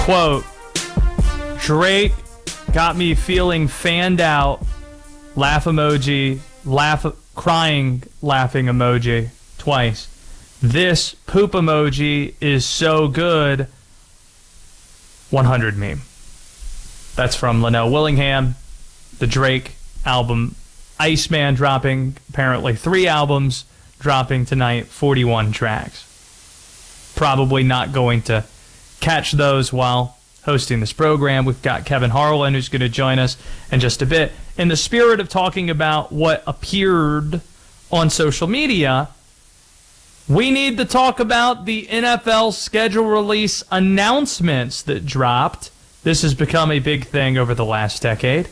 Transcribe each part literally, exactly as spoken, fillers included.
Quote, Drake got me feeling fanned out, laugh emoji, laugh, crying, laughing emoji, twice. This poop emoji is so good, one hundred meme. That's from Linnell Willingham, the Drake album, Iceman dropping, apparently three albums dropping tonight, forty-one tracks. Probably not going to catch those while hosting this program. We've got Kevin Harlan, who's going to join us in just a bit. In the spirit of talking about what appeared on social media, we need to talk about the N F L schedule release announcements that dropped. This has become a big thing over the last decade.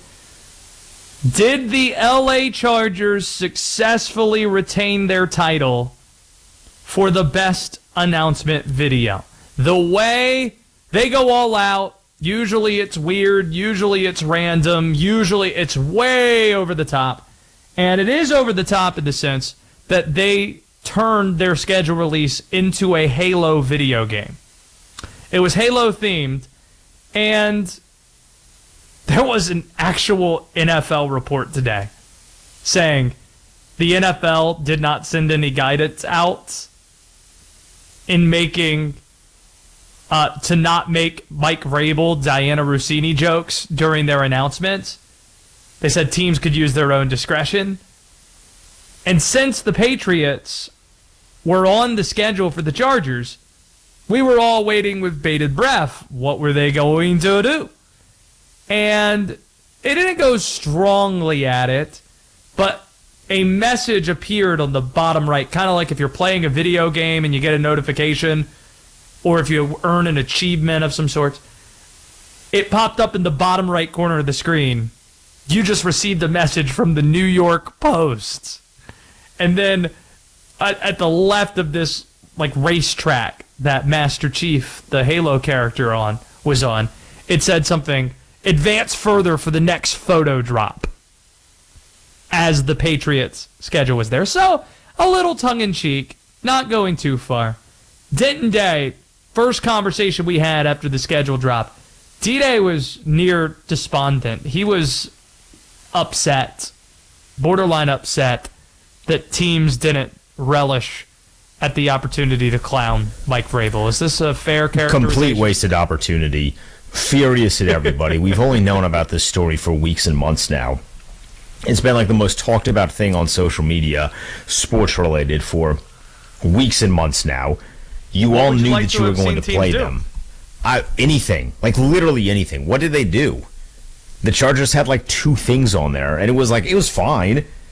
Did the L A Chargers successfully retain their title for the best announcement video? The way they go all out, usually it's weird, usually it's random, usually it's way over the top. And it is over the top in the sense that they turned their schedule release into a Halo video game. It was Halo themed, and there was an actual N F L report today saying the N F L did not send any guidance out in making, uh, to not make Mike Vrabel, Diana Rossini jokes during their announcements. They said teams could use their own discretion. And since the Patriots were on the schedule for the Chargers, we were all waiting with bated breath. What were they going to do? And it didn't go strongly at it, but a message appeared on the bottom right, kind of like if you're playing a video game and you get a notification, or if you earn an achievement of some sort. It popped up in the bottom right corner of the screen. You just received a message from the New York Post. And then at, at the left of this like racetrack that Master Chief, the Halo character on, was on, it said something, advance further for the next photo drop, as the Patriots schedule was there. So a little tongue-in-cheek, not going too far. Denton Day, first conversation we had after the schedule drop, D-Day was near despondent. He was upset, borderline upset, that teams didn't relish at the opportunity to clown Mike Vrabel. Is this a fair characterization? Complete wasted opportunity. Furious at everybody. We've only known about this story for weeks and months now. It's been like the most talked about thing on social media, sports related, for weeks and months now. You What all would you knew like that to you were have going seen to play teams do? them. I, anything. Like literally anything. What did they do? The Chargers had like two things on there, and it was like, it was fine.